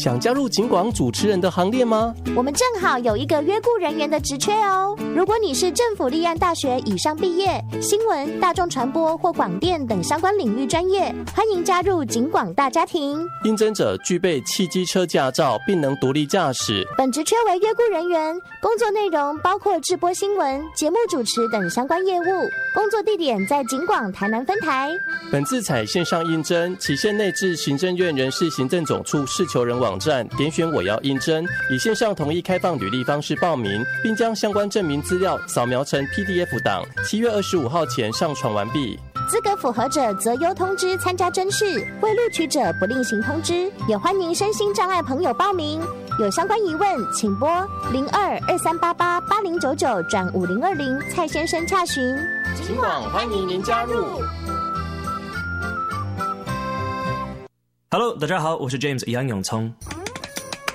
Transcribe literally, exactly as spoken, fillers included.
想加入警广主持人的行列吗？ 我们正好有一个约雇人员的职缺哦。如果你是政府立案大学以上毕业，新闻、大众传播或广电等相关领域专业，欢迎加入警广大家庭。 应征者具备汽机车驾照，并能独立驾驶。 本职缺为约雇人员，工作内容包括制播新闻、节目主持等相关业务。工作地点在警广台南分台。 本次采线上应征，期限内至行政院人事行政总处事求人网站点选我要应征，以线上统一开放履历方式报名，并将相关证明资料扫描成 P D F 档，七月二十五号前上传完毕。 资格符合者择优通知参加甄试，未录取者不另行通知。也欢迎身心障碍朋友报名。有相关疑问，请拨零二二三八八八零九九转五零二零蔡先生洽询。 警广欢迎您加入。 Hello， 大家好，我是 James 杨永聪。